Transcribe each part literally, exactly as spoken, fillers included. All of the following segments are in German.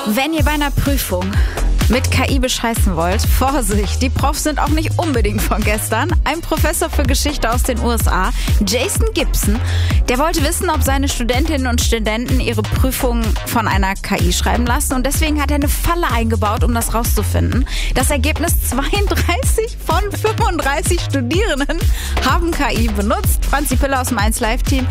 Wenn ihr bei einer Prüfung mit K I bescheißen wollt, Vorsicht, die Profs sind auch nicht unbedingt von gestern. Ein Professor für Geschichte aus den U S A, Jason Gibson, der wollte wissen, ob seine Studentinnen und Studenten ihre Prüfungen von einer K I schreiben lassen. Und deswegen hat er eine Falle eingebaut, um das rauszufinden. Das Ergebnis: zweiunddreißig von fünfunddreißig Studierenden haben K I benutzt. Franzi Piller aus dem eins Live Team.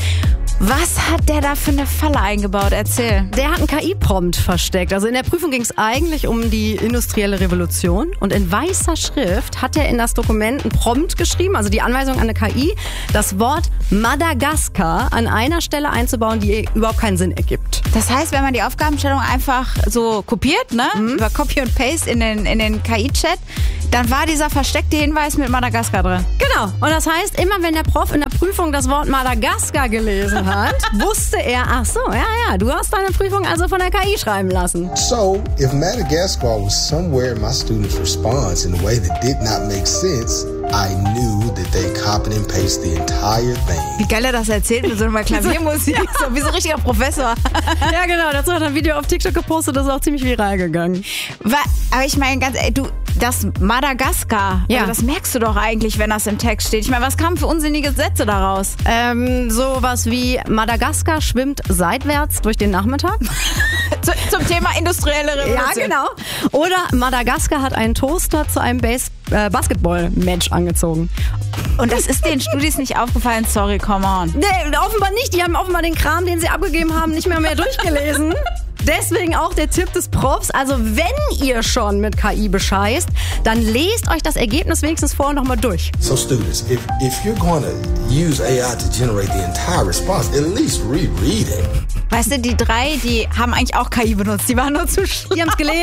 Was hat der da für eine Falle eingebaut? Erzähl. Der hat einen K I-Prompt versteckt. Also in der Prüfung ging es eigentlich um die industrielle Revolution. Und in weißer Schrift hat er in das Dokument einen Prompt geschrieben, also die Anweisung an eine K I, das Wort Madagaskar an einer Stelle einzubauen, die überhaupt keinen Sinn ergibt. Das heißt, wenn man die Aufgabenstellung einfach so kopiert, ne, mhm. über Copy und Paste in den, in den K I-Chat, dann war dieser versteckte Hinweis mit Madagaskar drin. Genau. Und das heißt, immer wenn der Prof in der Prüfung das Wort Madagaskar gelesen hat, wusste er, ach so, ja, ja, du hast deine Prüfung also von der K I schreiben lassen. So, if Madagascar was somewhere in my student's response in a way that did not make sense, I knew that they copied and pasted the entire thing. Wie geil er das erzählt mit so einer Klaviermusik, ja. So wie so ein richtiger Professor. Ja, genau, dazu hat er ein Video auf TikTok gepostet, das ist auch ziemlich viral gegangen. Aber ich meine, ganz ehrlich, du, das Madagaskar, ja. Also das merkst du doch eigentlich, wenn das im Text steht. Ich meine, was kamen für unsinnige Sätze daraus? Ähm, sowas wie Madagaskar schwimmt seitwärts durch den Nachmittag. Zu, zum Thema industrielle Revolution. Ja, genau. Oder Madagaskar hat einen Toaster zu einem Base, äh, Basketball-Match angezogen. Und das ist den Studis nicht aufgefallen? Sorry, come on. Nee, offenbar nicht. Die haben offenbar den Kram, den sie abgegeben haben, nicht mehr mehr durchgelesen. Deswegen auch der Tipp des Profs, also wenn ihr schon mit K I bescheißt, dann lest euch das Ergebnis wenigstens vorher nochmal durch. So students, if, if you're going to use A I to generate the entire response, at least reread it. Weißt du, die drei, die haben eigentlich auch K I benutzt, die waren nur zu schlau. Die haben es gelesen.